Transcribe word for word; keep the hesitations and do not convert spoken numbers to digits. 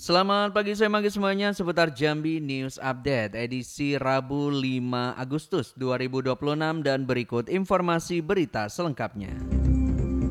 Selamat pagi saya Magi semuanya seputar Jambi News Update edisi Rabu lima Agustus dua ribu dua puluh enam dan berikut informasi berita selengkapnya.